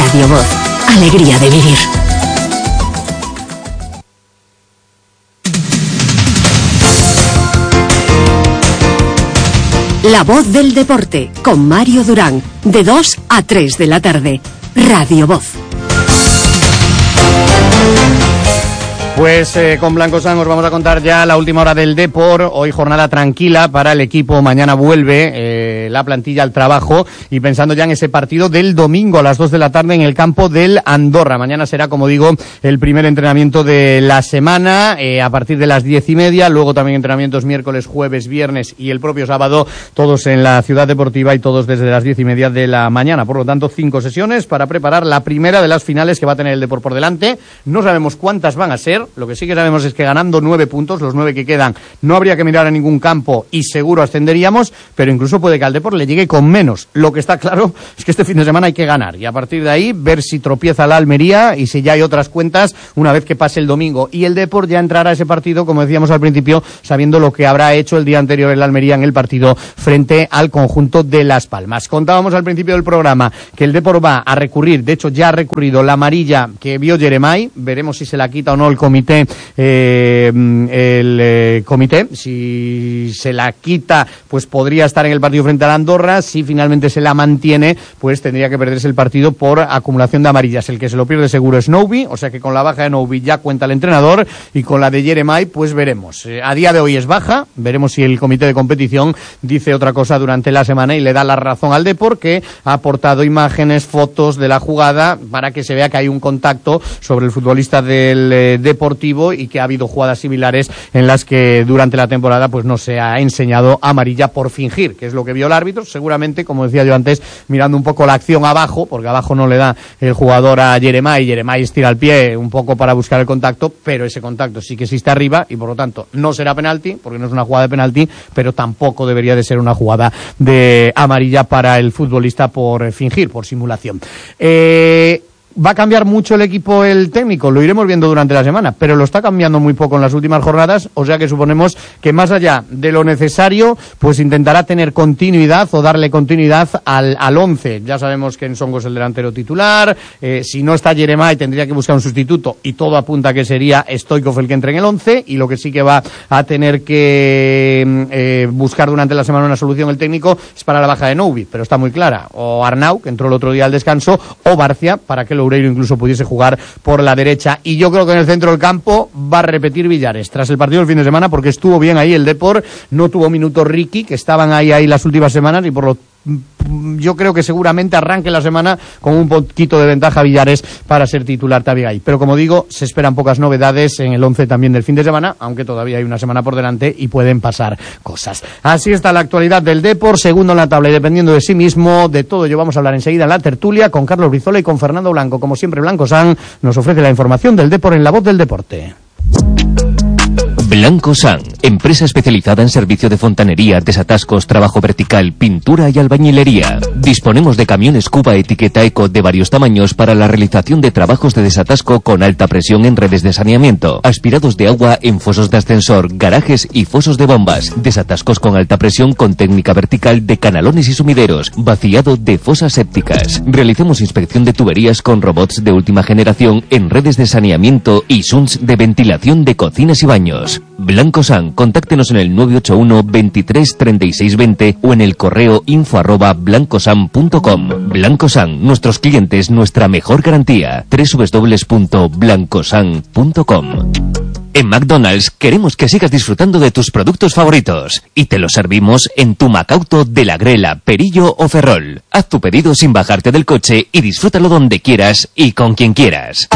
Radio Voz. Alegría de vivir. La Voz del Deporte, con Mario Durán, de 2 a 3 de la tarde. Radio Voz. Pues con Blanco San os vamos a contar ya la última hora del Depor. Hoy jornada tranquila para el equipo. Mañana vuelve la plantilla al trabajo y pensando ya en ese partido del domingo a las 2 de la tarde en el campo del Andorra. Mañana será, como digo, el primer entrenamiento de la semana a partir de las 10:30. Luego también entrenamientos miércoles, jueves, viernes y el propio sábado, todos en la Ciudad Deportiva y todos desde las 10:30 de la mañana. Por lo tanto, 5 sesiones para preparar la primera de las finales que va a tener el Depor por delante. No sabemos cuántas van a ser. Lo que sí que sabemos es que ganando 9 puntos, los 9 que quedan, no habría que mirar a ningún campo y seguro ascenderíamos, pero incluso puede que al Depor le llegue con menos. Lo que está claro es que este fin de semana hay que ganar y a partir de ahí ver si tropieza la Almería y si ya hay otras cuentas una vez que pase el domingo. Y el Depor ya entrará a ese partido, como decíamos al principio, sabiendo lo que habrá hecho el día anterior el Almería en el partido frente al conjunto de Las Palmas. Contábamos al principio del programa que el Depor va a recurrir, de hecho ya ha recurrido la amarilla que vio Jeremai, veremos si se la quita o no el comité, comité, si se la quita pues podría estar en el partido frente a la Andorra, si finalmente se la mantiene pues tendría que perderse el partido por acumulación de amarillas. El que se lo pierde seguro es Noubi, o sea que con la baja de Noubi ya cuenta el entrenador y con la de Jeremai pues veremos. A día de hoy es baja, veremos si el comité de competición dice otra cosa durante la semana y le da la razón al Depor, que ha aportado imágenes, fotos de la jugada para que se vea que hay un contacto sobre el futbolista del Deportivo y que ha habido jugadas similares en las que durante la temporada pues no se ha enseñado amarilla por fingir, que es lo que vio el árbitro, seguramente, como decía yo antes, mirando un poco la acción abajo, porque abajo no le da el jugador a Jeremai, Jeremai estira el pie un poco para buscar el contacto, pero ese contacto sí que existe arriba y por lo tanto no será penalti, porque no es una jugada de penalti, pero tampoco debería de ser una jugada de amarilla para el futbolista por fingir, por simulación. ¿Va a cambiar mucho el equipo, el técnico? Lo iremos viendo durante la semana, pero lo está cambiando muy poco en las últimas jornadas, o sea que suponemos que más allá de lo necesario, pues intentará tener continuidad o darle continuidad al 11. Ya sabemos que Ensongo es el delantero titular, si no está Jeremai tendría que buscar un sustituto y todo apunta a que sería Stoichkov el que entre en el 11, y lo que sí que va a tener que buscar durante la semana una solución el técnico es para la baja de Noubi, pero está muy clara, o Arnau, que entró el otro día al descanso, o Barcia, para que lo Loureiro incluso pudiese jugar por la derecha. Y yo creo que en el centro del campo va a repetir Villares tras el partido del fin de semana, porque estuvo bien ahí el Depor, no tuvo minutos Ricky, que estaban ahí las últimas semanas, y por lo yo creo que seguramente arranque la semana con un poquito de ventaja Villares para ser titular Tabigay. Pero como digo, se esperan pocas novedades en el 11 también del fin de semana, aunque todavía hay una semana por delante y pueden pasar cosas. Así está la actualidad del Depor, segundo en la tabla y dependiendo de sí mismo. De todo ello vamos a hablar enseguida en la tertulia con Carlos Brizola y con Fernando Blanco. Como siempre, Blanco San nos ofrece la información del Depor en La Voz del Deporte. Blanco San, empresa especializada en servicio de fontanería, desatascos, trabajo vertical, pintura y albañilería. Disponemos de camiones Cuba etiqueta Eco de varios tamaños para la realización de trabajos de desatasco con alta presión en redes de saneamiento, aspirados de agua en fosos de ascensor, garajes y fosos de bombas, desatascos con alta presión con técnica vertical de canalones y sumideros, vaciado de fosas sépticas. Realizamos inspección de tuberías con robots de última generación en redes de saneamiento y sunts de ventilación de cocinas y baños. Blanco San, contáctenos en el 981 23 36 20 o en el correo info@blancosan.com. Blanco San, nuestros clientes, nuestra mejor garantía. www.blancosan.com. En McDonald's queremos que sigas disfrutando de tus productos favoritos y te los servimos en tu Macauto de la Grela, Perillo o Ferrol. Haz tu pedido sin bajarte del coche y disfrútalo donde quieras y con quien quieras.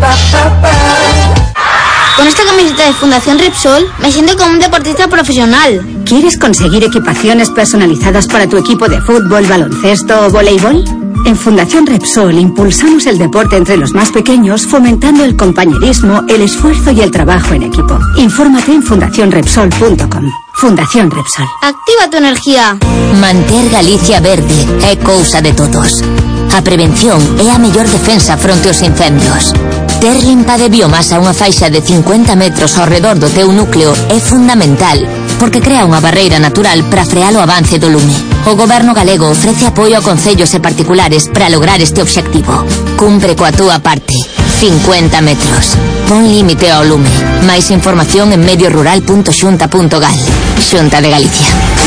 Con esta camiseta de Fundación Repsol me siento como un deportista profesional. ¿Quieres conseguir equipaciones personalizadas para tu equipo de fútbol, baloncesto o voleibol? En Fundación Repsol impulsamos el deporte entre los más pequeños, fomentando el compañerismo, el esfuerzo y el trabajo en equipo. Infórmate en fundacionrepsol.com. Fundación Repsol. Activa tu energía. Manter Galicia verde é cousa de todos. A prevención é a mellor defensa fronte aos incendios. Ter limpa de biomasa unha faixa de 50 metros ao redor do teu núcleo é fundamental porque crea unha barreira natural para frear o avance do lume. O Goberno galego ofrece apoio a concellos e particulares para lograr este obxectivo. Cumpre coa túa parte. 50 metros. Pon límite ao lume. Máis información en mediorural.xunta.gal. Xunta de Galicia.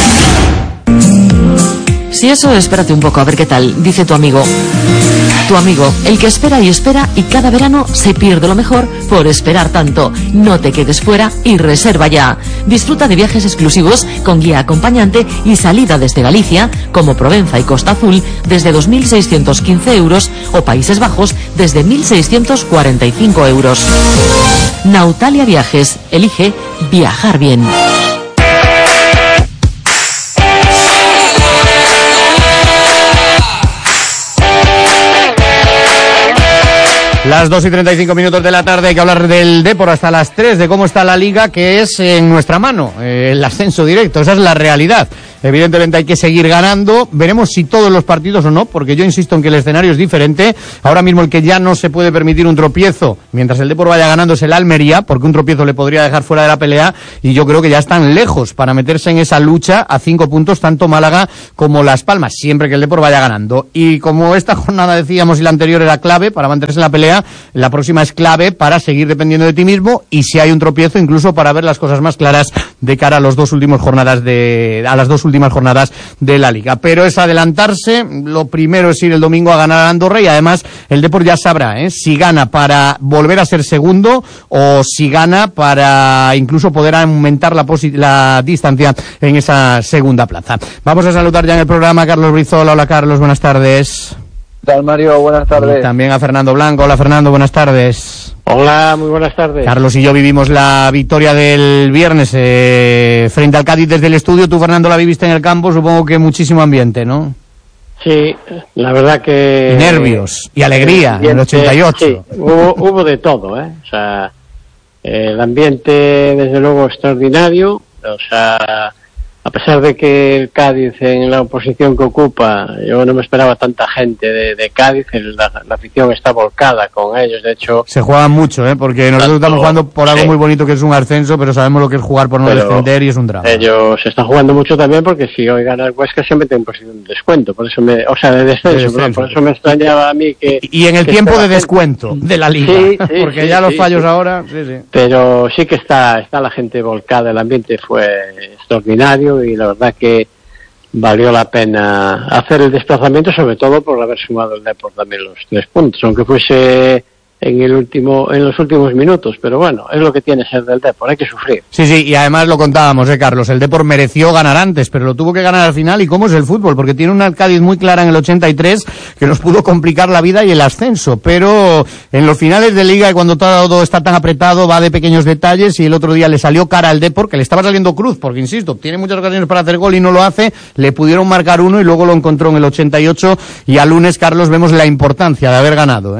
Si eso, espérate un poco a ver qué tal, dice tu amigo. Tu amigo, el que espera y cada verano se pierde lo mejor por esperar tanto. No te quedes fuera y reserva ya. Disfruta de viajes exclusivos con guía acompañante y salida desde Galicia, como Provenza y Costa Azul, desde 2.615 euros o Países Bajos desde 1.645 euros. Nautalia Viajes, elige viajar bien. Las 2:35 de la tarde, hay que hablar del Depor hasta las 3, de cómo está la Liga, que es en nuestra mano, el ascenso directo, esa es la realidad. Evidentemente hay que seguir ganando, veremos si todos los partidos o no, porque yo insisto en que el escenario es diferente. Ahora mismo el que ya no se puede permitir un tropiezo, mientras el Depor vaya ganando, es el Almería, porque un tropiezo le podría dejar fuera de la pelea, y yo creo que ya están lejos para meterse en esa lucha a 5 puntos, tanto Málaga como Las Palmas, siempre que el Depor vaya ganando. Y como esta jornada decíamos y la anterior era clave para mantenerse en la pelea, la próxima es clave para seguir dependiendo de ti mismo, y si hay un tropiezo, incluso para ver las cosas más claras de cara a las dos últimas jornadas de la Liga. Pero es adelantarse, lo primero es ir el domingo a ganar a Andorra, y además el Depor ya sabrá si gana para volver a ser segundo o si gana para incluso poder aumentar la distancia en esa segunda plaza. Vamos a saludar ya en el programa a Carlos Brizola. Hola Carlos, buenas tardes. ¿Qué tal, Mario? Buenas tardes. Y también a Fernando Blanco. Hola Fernando, buenas tardes. Hola, muy buenas tardes. Carlos y yo vivimos la victoria del viernes frente al Cádiz desde el estudio. Tú, Fernando, la viviste en el campo, supongo que muchísimo ambiente, ¿no? Sí, la verdad que... Y nervios, y alegría, en el 88. Sí, hubo de todo, O sea, el ambiente, desde luego, extraordinario. O sea, a pesar de que el Cádiz, en la posición que ocupa, yo no me esperaba tanta gente de Cádiz, la afición está volcada con ellos, de hecho... Se juegan mucho, porque nosotros estamos jugando por algo muy bonito que es un ascenso, pero sabemos lo que es jugar por no descender y es un drama. Ellos están jugando mucho también porque si hoy gana el Huesca se meten en posición de descuento, por eso de descenso. Por eso me extrañaba a mí que... Y en el tiempo de descuento de la Liga, porque ya los fallos ahora... Sí. Pero sí que está la gente volcada, el ambiente fue extraordinario, y la verdad que valió la pena hacer el desplazamiento, sobre todo por haber sumado el Depor también los 3 puntos, aunque fuese en los últimos minutos, pero bueno, es lo que tiene ser del Depor, hay que sufrir. Sí, y además lo contábamos, Carlos, el Depor mereció ganar antes, pero lo tuvo que ganar al final. ¿Y cómo es el fútbol? Porque tiene una Cádiz muy clara en el 83 que nos pudo complicar la vida y el ascenso, pero en los finales de Liga, y cuando todo está tan apretado, va de pequeños detalles, y el otro día le salió cara al Depor, que le estaba saliendo cruz, porque insisto, tiene muchas ocasiones para hacer gol y no lo hace, le pudieron marcar uno y luego lo encontró en el 88, y al lunes, Carlos, vemos la importancia de haber ganado,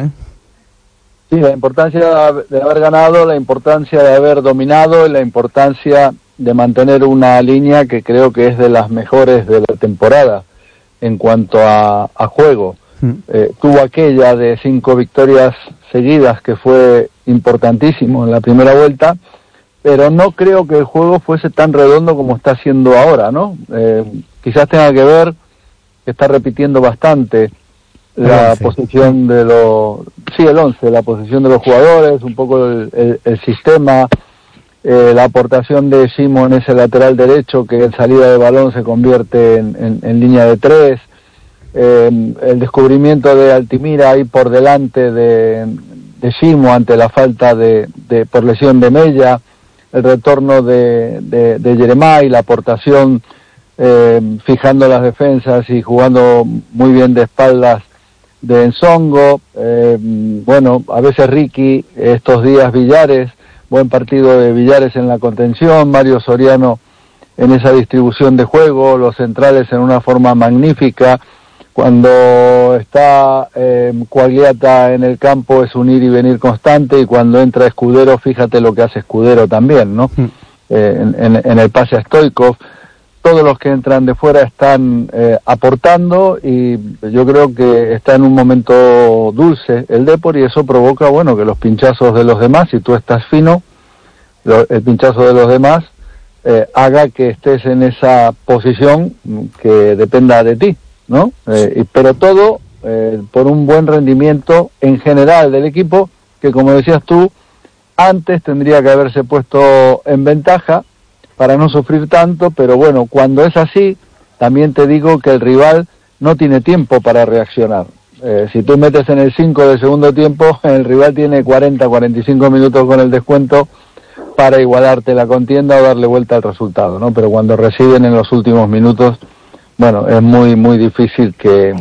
Sí, la importancia de haber ganado, la importancia de haber dominado y la importancia de mantener una línea que creo que es de las mejores de la temporada en cuanto a juego. Tuvo aquella de 5 victorias seguidas que fue importantísimo en la primera vuelta, pero no creo que el juego fuese tan redondo como está siendo ahora, ¿no? Quizás tenga que ver que está repitiendo bastante la posición de el 11, la posición de los jugadores, un poco el sistema, la aportación de Simon, ese lateral derecho que en salida de balón se convierte en línea de 3, el descubrimiento de Altimira ahí por delante de Simon ante la falta por lesión de Mella, el retorno de Jeremai, la aportación fijando las defensas y jugando muy bien de espaldas de Ensongo, a veces Ricky, estos días Villares, buen partido de Villares en la contención, Mario Soriano en esa distribución de juego, los centrales en una forma magnífica, cuando está Coagliata en el campo es un ir y venir constante, y cuando entra Escudero, fíjate lo que hace Escudero también, ¿no? En el pase a Stoichkov. Todos los que entran de fuera están aportando, y yo creo que está en un momento dulce el Depor, y eso provoca, que los pinchazos de los demás, si tú estás fino, el pinchazo de los demás haga que estés en esa posición que dependa de ti, ¿no? Pero todo por un buen rendimiento en general del equipo, que como decías tú, antes tendría que haberse puesto en ventaja para no sufrir tanto, pero bueno, cuando es así, también te digo que el rival no tiene tiempo para reaccionar. Si tú metes en el 5 del segundo tiempo, el rival tiene 40-45 minutos con el descuento para igualarte la contienda o darle vuelta al resultado, ¿no? Pero cuando reciben en los últimos minutos, bueno, es muy, muy difícil que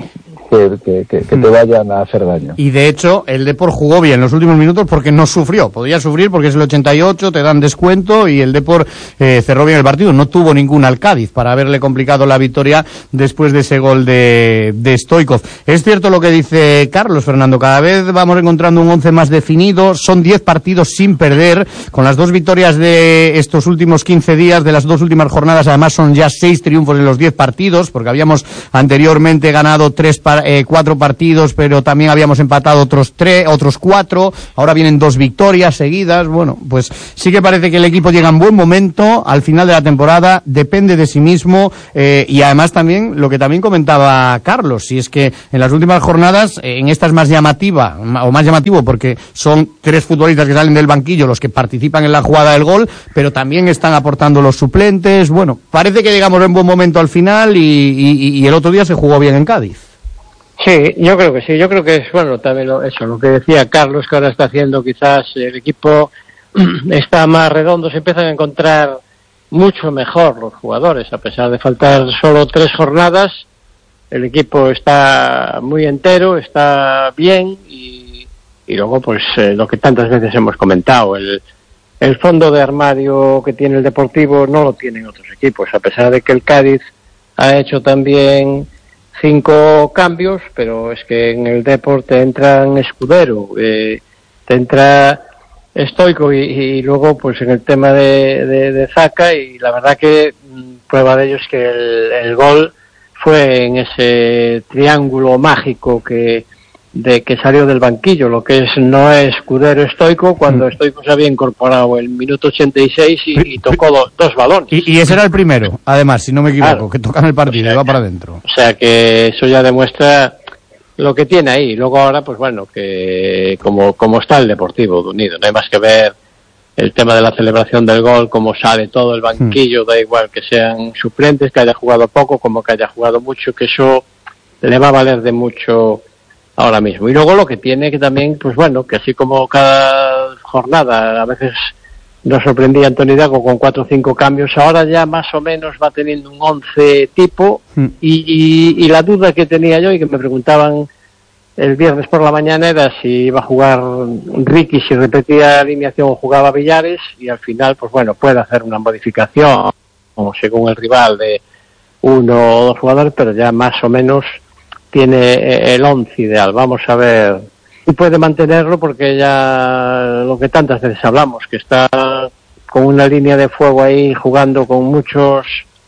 te vayan a hacer daño. Y de hecho, el Depor jugó bien los últimos minutos porque no sufrió. Podía sufrir porque es el 88, te dan descuento, y el Depor cerró bien el partido. No tuvo ningún al Cádiz para haberle complicado la victoria después de ese gol de Stoichkov. Es cierto lo que dice Carlos, Fernando, cada vez vamos encontrando un 11 más definido. Son 10 partidos sin perder, con las 2 victorias de estos últimos 15 días, de las 2 últimas jornadas. Además son ya 6 triunfos en los 10 partidos, porque habíamos anteriormente ganado 4 partidos, pero también habíamos empatado otros 4, ahora vienen 2 victorias seguidas. Bueno, pues sí que parece que el equipo llega en buen momento al final de la temporada, depende de sí mismo, y además también, lo que también comentaba Carlos, si es que en las últimas jornadas, en esta es más llamativo porque son 3 futbolistas que salen del banquillo los que participan en la jugada del gol, pero también están aportando los suplentes. Bueno, parece que llegamos en buen momento al final, y el otro día se jugó bien en Cádiz. Sí, yo creo que sí. Yo creo que es, bueno, también lo que decía Carlos, que ahora está haciendo quizás el equipo está más redondo, se empiezan a encontrar mucho mejor los jugadores, a pesar de faltar solo 3 jornadas, el equipo está muy entero, está bien, y luego pues lo que tantas veces hemos comentado, el fondo de armario que tiene el Deportivo no lo tienen otros equipos, a pesar de que el Cádiz ha hecho también 5 cambios, pero es que en el Depor te entran Escudero, te entra Stoichkov, y luego pues en el tema de Zaka, y la verdad que prueba de ello es que el gol fue en ese triángulo mágico que salió del banquillo, lo que es Noé, Escudero, Stoichkov, cuando Stoichkov se había incorporado el minuto 86 y tocó 2 balones. Y ese era el primero, además, si no me equivoco, claro, que tocan el partido y va para adentro. O sea que eso ya demuestra lo que tiene ahí. Luego ahora, pues bueno, que como está el Deportivo de Unido, no hay más que ver el tema de la celebración del gol, cómo sale todo el banquillo, da igual que sean suplentes, que haya jugado poco, como que haya jugado mucho, que eso le va a valer de mucho ahora mismo. Y luego lo que tiene que también, pues bueno, que así como cada jornada a veces nos sorprendía Antonio Dago con 4 o 5 cambios, ahora ya más o menos va teniendo un 11 tipo, y la duda que tenía yo y que me preguntaban el viernes por la mañana era si iba a jugar Ricky, si repetía alineación o jugaba Villares, y al final pues bueno, puede hacer una modificación como según el rival de 1 o 2 jugadores, pero ya más o menos tiene el 11 ideal. Vamos a ver si puede mantenerlo, porque ya lo que tantas veces hablamos, que está con una línea de fuego ahí jugando con muchos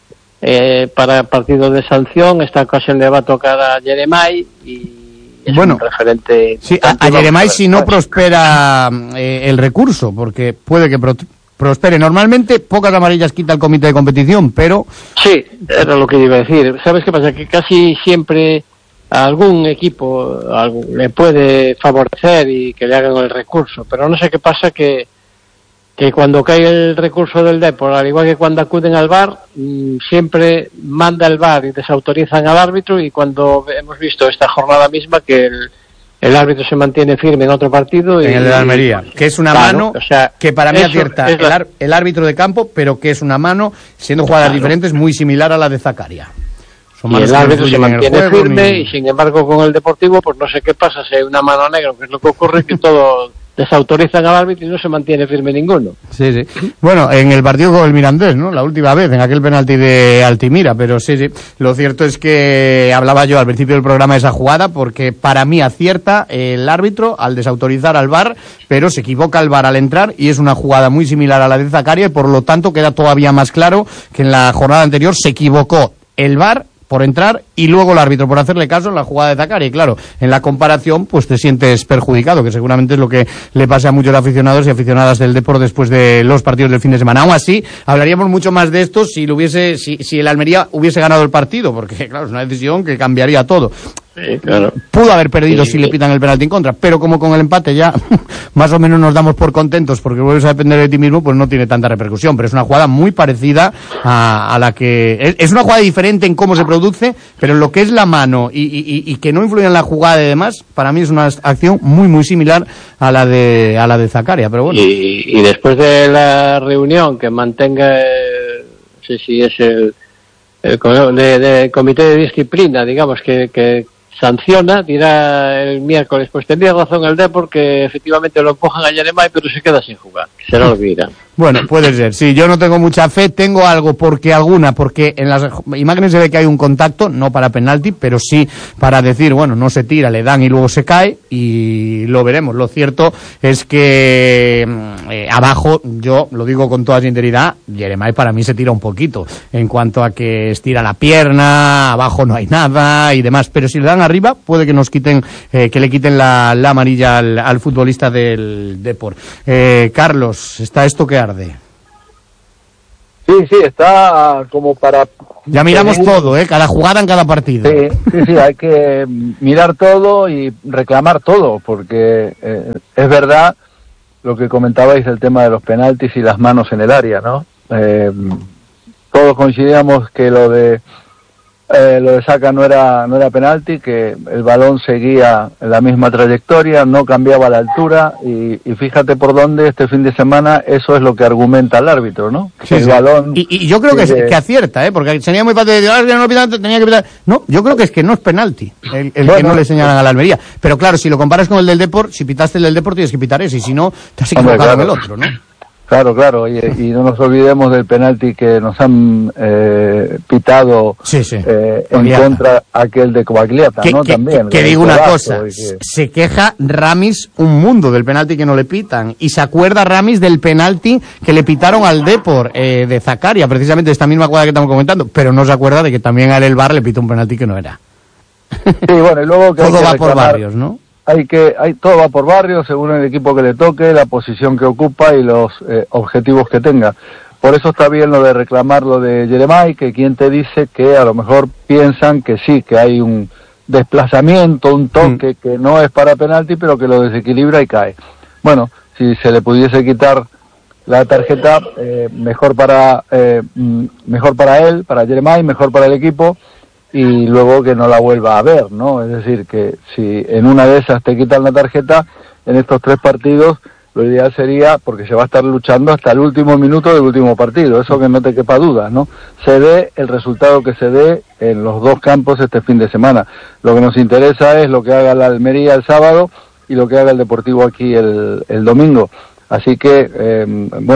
para partidos de sanción. Esta ocasión le va a tocar a Jeremai, y es un referente. Sí, a Jeremai si no prospera el recurso, porque puede que prospere. Normalmente pocas amarillas quita el comité de competición, pero... Sí, era lo que iba a decir. ¿Sabes qué pasa? Que casi siempre a algún equipo le puede favorecer y que le hagan el recurso, pero no sé qué pasa, que cuando cae el recurso del Depor, al igual que cuando acuden al VAR, siempre manda el VAR y desautorizan al árbitro, y cuando hemos visto esta jornada misma que el árbitro se mantiene firme en otro partido. En el de Almería, que es una mano, o sea, que para mí acierta el árbitro de campo, pero que es una mano, siendo jugadas diferentes, muy similar a la de Zakaria. Y el árbitro se mantiene firme, y sin embargo con el Deportivo pues no sé qué pasa, si hay una mano negra, que es lo que ocurre, que todo desautorizan al árbitro y no se mantiene firme ninguno. Sí, sí. Bueno, en el partido con el Mirandés, ¿no? La última vez, en aquel penalti de Altimira, pero sí, sí. Lo cierto es que hablaba yo al principio del programa de esa jugada, porque para mí acierta el árbitro al desautorizar al VAR, pero se equivoca el VAR al entrar, y es una jugada muy similar a la de Zakaria, y por lo tanto queda todavía más claro que en la jornada anterior se equivocó el VAR por entrar y luego el árbitro por hacerle caso en la jugada de Zakaria. Y claro, en la comparación pues te sientes perjudicado, que seguramente es lo que le pasa a muchos aficionados y aficionadas del Depor después de los partidos del fin de semana. Aún así, hablaríamos mucho más de esto si el Almería hubiese ganado el partido, porque claro, es una decisión que cambiaría todo. Sí, claro. Pudo haber perdido si le pitan el penalti en contra, pero como con el empate ya más o menos nos damos por contentos porque vuelves a depender de ti mismo, pues no tiene tanta repercusión. Pero es una jugada muy parecida a la que... Es una jugada diferente en cómo se produce, pero en lo que es la mano y que no influye en la jugada y demás, para mí es una acción muy muy similar a la de Zakaria, pero bueno. Y después de la reunión que mantenga, no sé si es el comité de disciplina, digamos, que sanciona, dirá el miércoles, pues tendría razón el Depor, que efectivamente lo empujan a Yeremay, pero se queda sin jugar, que se lo olvida. Bueno, puede ser, sí, yo no tengo mucha fe, tengo algo porque en las imágenes se ve que hay un contacto, no para penalti, pero sí para decir, bueno, no se tira, le dan y luego se cae y lo veremos. Lo cierto es que abajo, yo lo digo con toda sinceridad, Yeremay para mí se tira un poquito, en cuanto a que estira la pierna, abajo no hay nada y demás, pero si le dan arriba, puede que nos quiten, que le quiten la amarilla al futbolista del Depor. Carlos, ¿está esto que arde? Sí, está como para... Ya miramos todo, cada jugada en cada partido. Sí, hay que mirar todo y reclamar todo, porque es verdad lo que comentabais, el tema de los penaltis y las manos en el área, ¿no? Todos coincidíamos que lo de Saka no era penalti, que el balón seguía en la misma trayectoria, no cambiaba la altura y fíjate por dónde este fin de semana eso es lo que argumenta el árbitro, ¿no? Sí, el balón y yo creo que acierta, porque sería muy fácil de decir, no pitar, tenía que pitar. No, yo creo que es que no es penalti el que no le señalan a la Almería, pero claro, si lo comparas con el del Depor, si pitaste el del Depor tienes que pitar ese, y si no, te has equivocado en el otro, ¿no? Claro, y no nos olvidemos del penalti que nos han pitado en contra aquel de Covagliata, ¿no? También. Que digo una cosa, se queja Ramis un mundo del penalti que no le pitan, y se acuerda Ramis del penalti que le pitaron al Depor de Zakaria, precisamente esta misma jugada que estamos comentando, pero no se acuerda de que también a él el VAR le pitó un penalti que no era. Sí, bueno, y luego que todo va por barrios, ¿no? Todo va por barrio, según el equipo que le toque, la posición que ocupa y los objetivos que tenga. Por eso está bien lo de reclamar lo de Yeremay, que quien te dice que a lo mejor piensan que sí, que hay un desplazamiento, un toque que no es para penalti, pero que lo desequilibra y cae. Bueno, si se le pudiese quitar la tarjeta, mejor para él, para Yeremay, mejor para el equipo, y luego que no la vuelva a ver, ¿no? Es decir, que si en una de esas te quitan la tarjeta, en estos 3 partidos, lo ideal sería, porque se va a estar luchando hasta el último minuto del último partido, eso que no te quepa duda, ¿no? Se dé el resultado que se dé en los 2 campos este fin de semana. Lo que nos interesa es lo que haga la Almería el sábado y lo que haga el Deportivo aquí el domingo. Así que,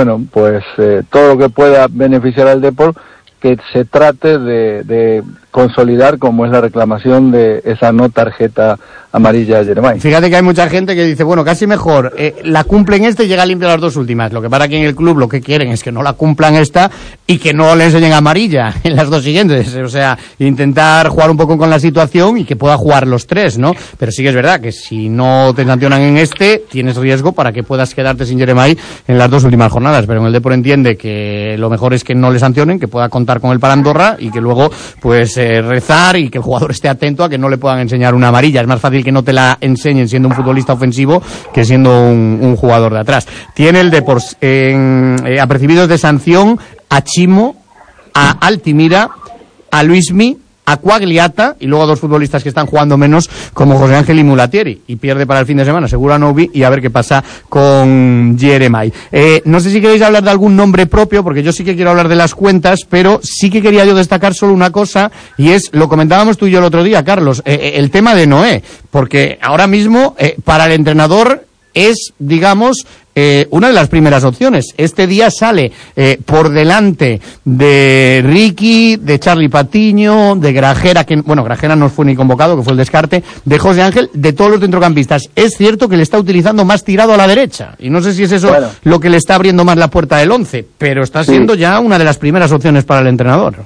todo lo que pueda beneficiar al Depor, que se trate de consolidar como es la reclamación de esa no tarjeta amarilla de Yeremay. Fíjate que hay mucha gente que dice, bueno, casi mejor la cumplen esta y llega limpia las 2 últimas. Lo que pasa que en el club lo que quieren es que no la cumplan esta y que no le enseñen amarilla en las 2 siguientes. O sea, intentar jugar un poco con la situación y que pueda jugar los 3, ¿no? Pero sí que es verdad que si no te sancionan en tienes riesgo para que puedas quedarte sin Yeremay en las 2 últimas jornadas. Pero en el Depor entiende que lo mejor es que no le sancionen, que pueda contar con él para Andorra y que luego, pues, rezar y que el jugador esté atento a que no le puedan enseñar una amarilla. Es más fácil que no te la enseñen siendo un futbolista ofensivo que siendo un jugador de atrás. Tiene el Depor apercibidos de sanción a Chimo, a Altimira, a Luismi, a Quagliata y luego a 2 futbolistas que están jugando menos como José Ángel y Mulatieri, y pierde para el fin de semana seguro a Novi, y a ver qué pasa con Yeremay. No sé si queréis hablar de algún nombre propio, porque yo sí que quiero hablar de las cuentas, pero sí que quería yo destacar solo una cosa, y es, lo comentábamos tú y yo el otro día, Carlos, el tema de Noé, porque ahora mismo para el entrenador es, digamos, una de las primeras opciones. Este día sale por delante de Ricky, de Charlie Patiño, de Grajera, que bueno, Grajera no fue ni convocado, que fue el descarte, de José Ángel, de todos los centrocampistas. Es cierto que le está utilizando más tirado a la derecha, y no sé si es eso lo que le está abriendo más la puerta del 11, pero está siendo ya una de las primeras opciones para el entrenador.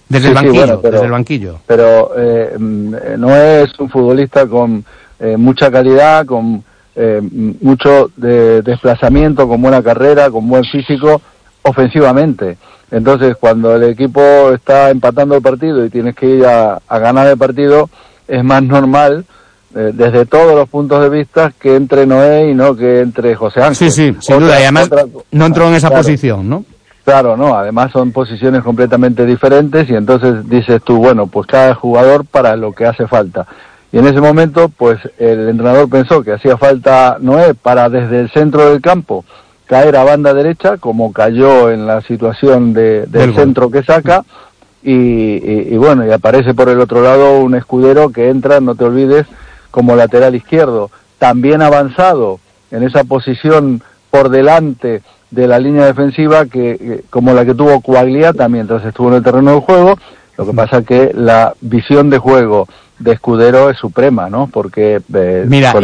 Desde el banquillo, desde el banquillo. Pero no es un futbolista con mucha calidad, con mucho desplazamiento, con buena carrera, con buen físico, ofensivamente. Entonces, cuando el equipo está empatando el partido y tienes que ir a ganar el partido, es más normal, desde todos los puntos de vista, que entre Noé y no que entre José Ángel. Sí, sin duda, y además no entró en esa posición, ¿no? Claro, no, además son posiciones completamente diferentes y entonces dices tú, bueno, pues cada jugador para lo que hace falta. Y en ese momento, pues el entrenador pensó que hacía falta Noé para desde el centro del campo caer a banda derecha, como cayó en la situación del centro que saca, y bueno, y aparece por el otro lado un Escudero que entra, no te olvides, como lateral izquierdo, también avanzado en esa posición por delante de la línea defensiva que como la que tuvo Quagliata mientras estuvo en el terreno del juego. Lo que pasa que la visión de juego de Escudero es suprema, ¿no? Porque con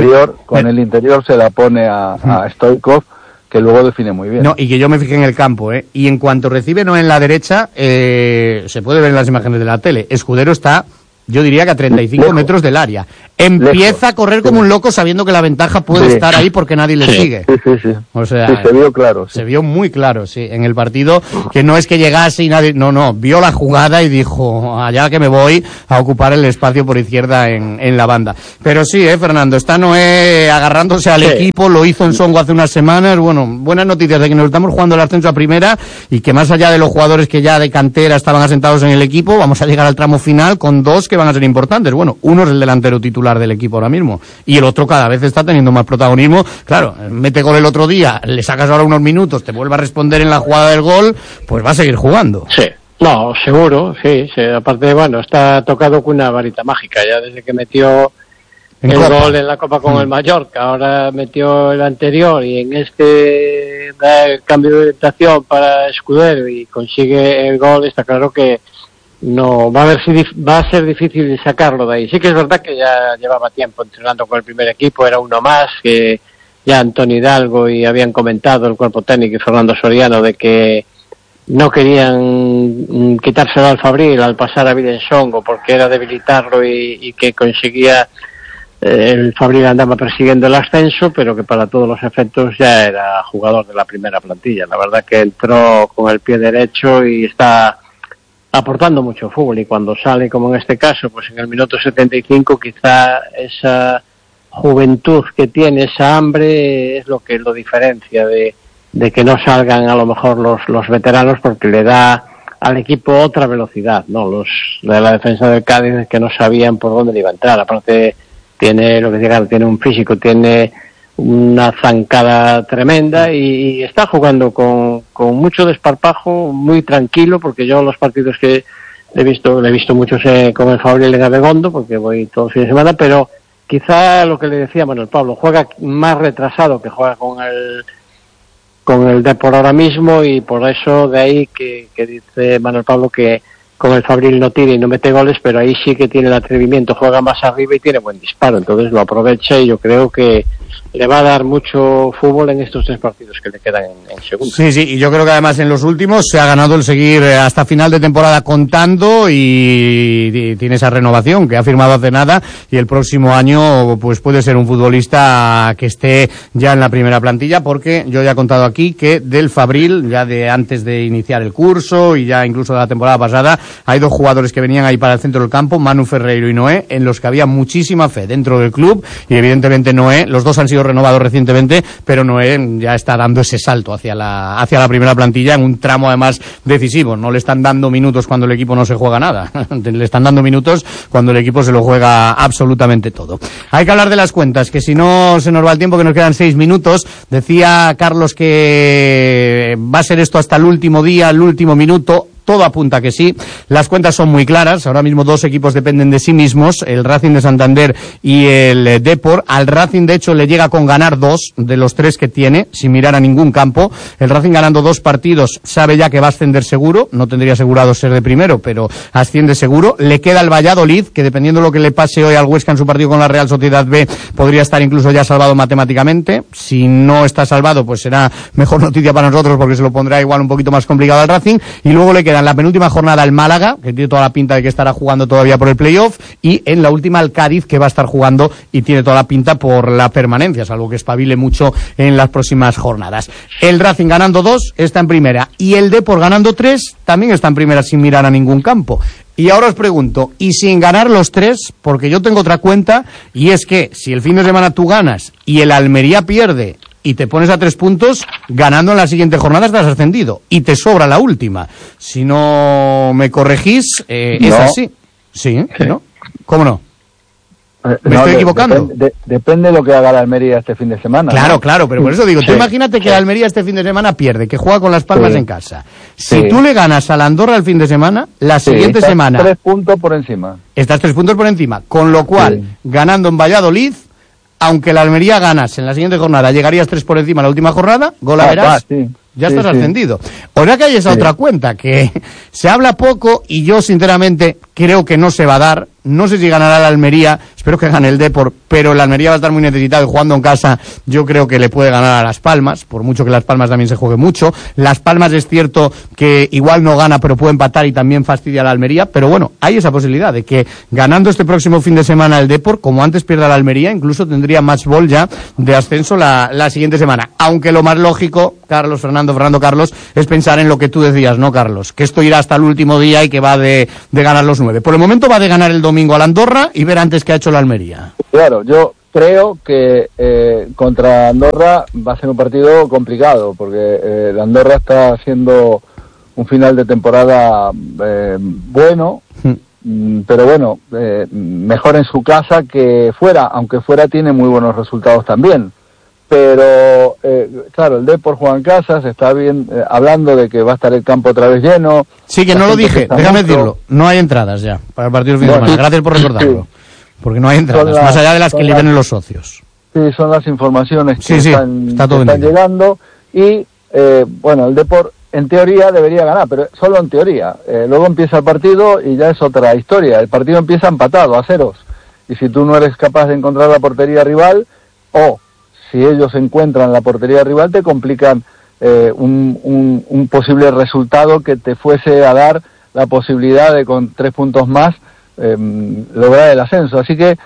el interior se la pone a Stoichkov, que luego define muy bien. No, y que yo me fijé en el campo, y en cuanto recibe Noé en la derecha, se puede ver en las imágenes de la tele, Escudero está, yo diría que a 35 metros del área. Empieza a correr como un loco sabiendo que la ventaja puede estar ahí porque nadie le sigue. Sí. O sea, se vio claro. Se vio muy claro, sí, en el partido, que no es que llegase y nadie, no, vio la jugada y dijo, allá que me voy a ocupar el espacio por izquierda en la banda. Pero sí, Fernando, está Noé agarrándose al equipo, lo hizo en Songo hace unas semanas, bueno, buenas noticias de que nos estamos jugando el ascenso a primera y que más allá de los jugadores que ya de cantera estaban asentados en el equipo, vamos a llegar al tramo final con dos que van a ser importantes. Bueno, uno es el delantero titular del equipo ahora mismo y el otro cada vez está teniendo más protagonismo. Claro, mete gol el otro día, le sacas ahora unos minutos, te vuelve a responder en la jugada del gol, pues va a seguir jugando. Sí, no, seguro, sí. Aparte, bueno, está tocado con una varita mágica ya desde que metió el gol en la Copa con el Mallorca, ahora metió el anterior y en este da el cambio de orientación para Escudero y consigue el gol. Está claro que no va a ser difícil de sacarlo de ahí. Sí que es verdad que ya llevaba tiempo entrenando con el primer equipo, era uno más, que ya Antonio Hidalgo y habían comentado el cuerpo técnico y Fernando Soriano de que no querían quitárselo al Fabril al pasar a Vilensongo porque era debilitarlo y que conseguía el Fabril andaba persiguiendo el ascenso, pero que para todos los efectos ya era jugador de la primera plantilla. La verdad que entró con el pie derecho y está aportando mucho fútbol, y cuando sale, como en este caso, pues en el minuto 75, quizá esa juventud que tiene, esa hambre, es lo que lo diferencia de que no salgan a lo mejor los veteranos, porque le da al equipo otra velocidad, ¿no? Los de la defensa del Cádiz que no sabían por dónde le iba a entrar. Aparte tiene lo que digan, tiene un físico, tiene una zancada tremenda y está jugando con mucho desparpajo, muy tranquilo, porque yo los partidos que le he visto muchos con el Fabril en Abegondo, porque voy todo el fin de semana, pero quizá lo que le decía Manuel Pablo, juega más retrasado que juega con el Depor ahora mismo, y por eso de ahí que dice Manuel Pablo que con el Fabril no tira y no mete goles, pero ahí sí que tiene el atrevimiento, juega más arriba y tiene buen disparo, entonces lo aprovecha y yo creo que le va a dar mucho fútbol en estos 3 partidos que le quedan en segunda. Sí, y yo creo que además en los últimos se ha ganado el seguir hasta final de temporada contando y tiene esa renovación que ha firmado hace nada, y el próximo año pues puede ser un futbolista que esté ya en la primera plantilla, porque yo ya he contado aquí que del Fabril, ya de antes de iniciar el curso y ya incluso de la temporada pasada, hay 2 jugadores que venían ahí para el centro del campo, Manu Ferreiro y Noé, en los que había muchísima fe dentro del club, y evidentemente Noé, los dos han sido renovado recientemente, pero Noé ya está dando ese salto hacia la primera plantilla en un tramo además decisivo. No le están dando minutos cuando el equipo no se juega nada, le están dando minutos cuando el equipo se lo juega absolutamente todo. Hay que hablar de las cuentas, que si no se nos va el tiempo, que nos quedan 6 minutos. Decía Carlos que va a ser esto hasta el último día, el último minuto. Todo apunta que sí. Las cuentas son muy claras. Ahora mismo 2 equipos dependen de sí mismos, el Racing de Santander y el Depor. Al Racing, de hecho, le llega con ganar 2 de los 3 que tiene, sin mirar a ningún campo. El Racing, ganando 2 partidos, sabe ya que va a ascender seguro. No tendría asegurado ser de primero, pero asciende seguro. Le queda el Valladolid, que dependiendo de lo que le pase hoy al Huesca en su partido con la Real Sociedad B, podría estar incluso ya salvado matemáticamente. Si no está salvado, pues será mejor noticia para nosotros, porque se lo pondrá igual un poquito más complicado al Racing. Y luego le queda queda en la penúltima jornada el Málaga, que tiene toda la pinta de que estará jugando todavía por el playoff, y en la última el Cádiz, que va a estar jugando y tiene toda la pinta por la permanencia, salvo que espabile mucho en las próximas jornadas. El Racing ganando 2 está en primera, y el Depor ganando 3 también está en primera sin mirar a ningún campo. Y ahora os pregunto, ¿y sin ganar los 3? Porque yo tengo otra cuenta, y es que si el fin de semana tú ganas y el Almería pierde y te pones a 3 puntos, ganando en la siguiente jornada estás ascendido y te sobra la última. Si no me corregís, es así. Sí, ¿no? ¿Cómo no? ¿Me estoy equivocando? Depende de lo que haga la Almería este fin de semana. Claro, claro, pero por eso digo, tú imagínate que la Almería este fin de semana pierde, que juega con Las Palmas en casa. Si tú le ganas a la Andorra el fin de semana, la siguiente semana... 3 puntos por encima. Estás 3 puntos por encima, con lo cual, ganando en Valladolid, aunque la Almería ganas en la siguiente jornada, llegarías 3 por encima en la última jornada, verás, ya estás ascendido. Ahora que hay esa otra cuenta, que se habla poco y yo sinceramente creo que no se va a dar. No sé si ganará la Almería, espero que gane el Depor, pero la Almería va a estar muy necesitado y jugando en casa yo creo que le puede ganar a Las Palmas, por mucho que Las Palmas también se juegue mucho. Las Palmas es cierto que igual no gana, pero puede empatar y también fastidia a la Almería, pero bueno, hay esa posibilidad de que ganando este próximo fin de semana el Depor, como antes pierda la Almería, incluso tendría match ball ya de ascenso la siguiente semana. Aunque lo más lógico, Fernando Carlos, es pensar en lo que tú decías, ¿no, Carlos? Que esto irá hasta el último día y que va de ganar los 9. Por el momento va de ganar el domingo a la Andorra y ver antes qué ha hecho la Almería. Claro, yo creo que contra Andorra va a ser un partido complicado, porque la Andorra está haciendo un final de temporada bueno, pero bueno, mejor en su casa que fuera, aunque fuera tiene muy buenos resultados también. Pero, claro, el Depor juega en casa, se está bien hablando de que va a estar el campo otra vez lleno. Sí, que no lo dije, déjame decirlo, no hay entradas ya para el partido del fin de semana, gracias por recordarlo, porque no hay entradas, más allá de las que liberen los socios. Sí, son las informaciones que están llegando, y bueno, el Depor en teoría debería ganar, pero solo en teoría. Luego empieza el partido y ya es otra historia, el partido empieza empatado, a 0, y si tú no eres capaz de encontrar la portería rival, si ellos encuentran la portería rival, te complican un posible resultado que te fuese a dar la posibilidad de con 3 puntos más lograr el ascenso. Así que,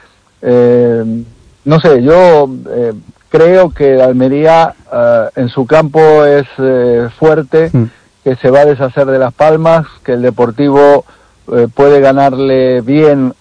no sé, yo creo que la Almería en su campo es fuerte, que se va a deshacer de Las Palmas, que el Deportivo puede ganarle bien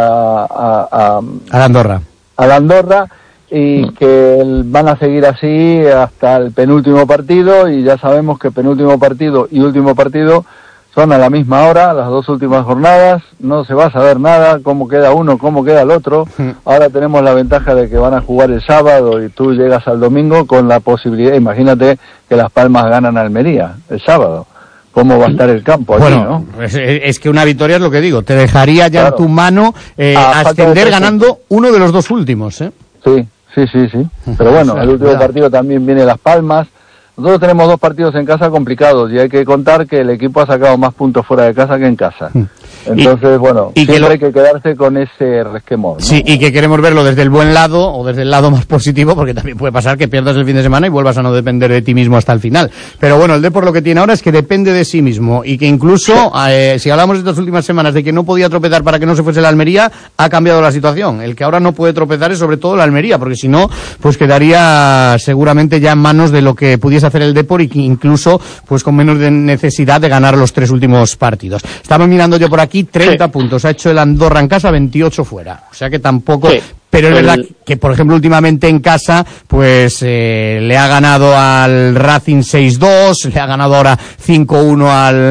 a la Andorra, y que van a seguir así hasta el penúltimo partido, y ya sabemos que penúltimo partido y último partido son a la misma hora, las 2 últimas jornadas, no se va a saber nada, cómo queda uno, cómo queda el otro. Ahora tenemos la ventaja de que van a jugar el sábado y tú llegas al domingo con la posibilidad, imagínate que Las Palmas ganan a Almería el sábado. ¿Cómo va a estar el campo aquí, no? Es que una victoria es lo que digo, te dejaría ya en tu mano ascender ganando uno de los 2 últimos, Sí. Pero bueno, el último partido también viene Las Palmas. Nosotros tenemos 2 partidos en casa complicados y hay que contar que el equipo ha sacado más puntos fuera de casa que en casa. Entonces, siempre hay que quedarse con ese resquemor, ¿no? Sí, y que queremos verlo desde el buen lado o desde el lado más positivo, porque también puede pasar que pierdas el fin de semana y vuelvas a no depender de ti mismo hasta el final. Pero bueno, el Depor lo que tiene ahora es que depende de sí mismo y que incluso, si hablamos estas últimas semanas de que no podía tropezar para que no se fuese la Almería, ha cambiado la situación. El que ahora no puede tropezar es sobre todo la Almería, porque si no, pues quedaría seguramente ya en manos de lo que pudiese hacer el Depor y que incluso pues con menos de necesidad de ganar los 3 últimos partidos. Estamos mirando yo por aquí, 30 puntos ha hecho el Andorra en casa, 28 fuera, o sea que tampoco, pero es verdad que por ejemplo últimamente en casa pues le ha ganado al Racing 6-2, le ha ganado ahora 5-1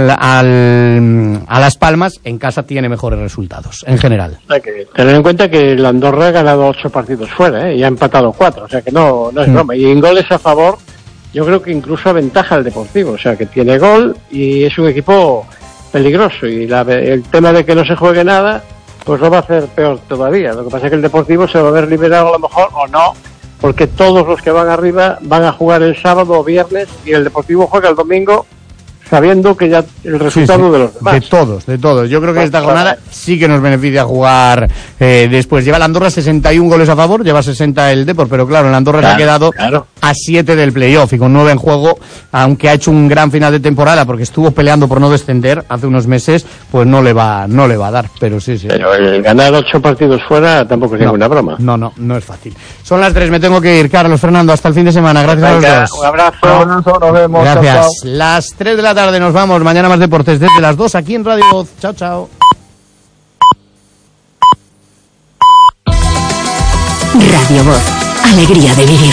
a Las Palmas. En casa tiene mejores resultados en general. Hay que tener en cuenta que el Andorra ha ganado 8 partidos fuera, y ha empatado 4, o sea que no es broma, y en goles a favor yo creo que incluso aventaja al Deportivo, o sea que tiene gol y es un equipo peligroso, y el tema de que no se juegue nada pues lo va a hacer peor todavía. Lo que pasa es que el Deportivo se va a ver liberado a lo mejor o no, porque todos los que van arriba van a jugar el sábado o viernes y el Deportivo juega el domingo sabiendo que ya el resultado de los demás. De todos. Yo creo que esta jornada sí que nos beneficia jugar después. Lleva la Andorra 61 goles a favor, lleva 60 el Depor, pero claro, en la Andorra se ha quedado a 7 del playoff y con 9 en juego, aunque ha hecho un gran final de temporada porque estuvo peleando por no descender hace unos meses, pues no le va a dar, pero sí. Pero el ganar 8 partidos fuera tampoco es ninguna broma. No es fácil. Son las 3, me tengo que ir. Carlos, Fernando, hasta el fin de semana. Gracias a los dos. Un abrazo, nos vemos. Gracias. Chao. Las 3 de la tarde nos vamos. Mañana más deportes desde las 2 aquí en Radio Voz. Chao. Radio Voz. Alegría de vivir.